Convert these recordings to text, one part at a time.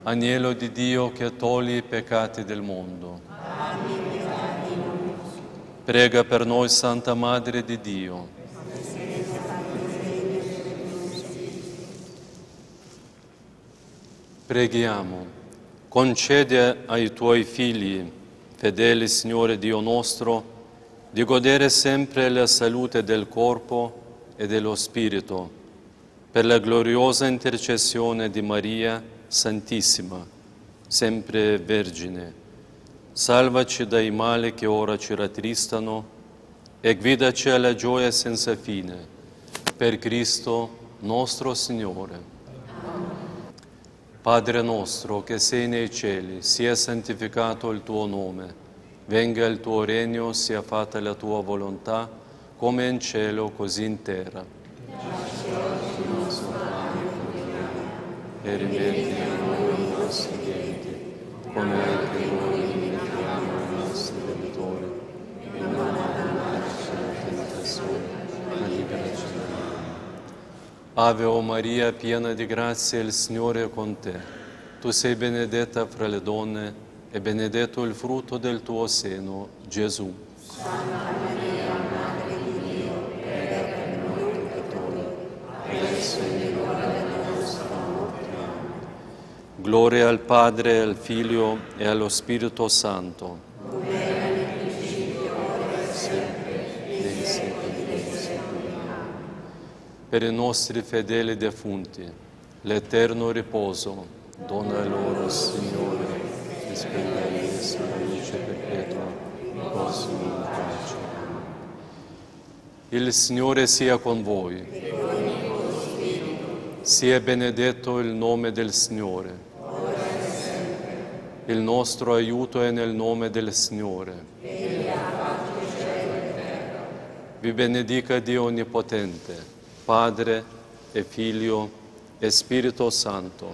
Agnello di Dio che toglie i peccati del mondo. Prega per noi, Santa Madre di Dio. Preghiamo. Concedi ai tuoi figli, fedeli Signore Dio nostro, di godere sempre la salute del corpo e dello spirito, per la gloriosa intercessione di Maria Santissima, sempre Vergine. Salvaci dai mali che ora ci rattristano e guidaci alla gioia senza fine, per Cristo nostro Signore. Padre nostro che sei nei cieli, sia santificato il tuo nome, venga il tuo regno, sia fatta la tua volontà, come in cielo così in terra. E rimetti a noi i nostri debiti, come anche noi rimettiamo ai nostri debitori, e non abbandonarci alla tentazione, ma liberaci dal male. Ave o Maria, piena di grazia, il Signore è con te. Tu sei benedetta fra le donne, e benedetto il frutto del tuo seno, Gesù. Santa Maria, Madre di Dio, prega per noi peccatori, adesso è l'ora della nostra morte. Gloria al Padre, al Figlio e allo Spirito Santo. Governa nel principio, ora e sempre, nei secoli dei secoli. Per i nostri fedeli defunti, l'eterno riposo, dona loro, Signore, e spegna in essi la luce perpetua, riposino in pace. Il Signore sia con voi. Sia benedetto il nome del Signore. Il nostro aiuto è nel nome del Signore. Vi benedica Dio Onnipotente, Padre e Figlio e Spirito Santo.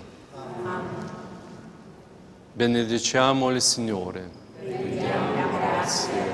Benediciamo il Signore. Rendiamo grazie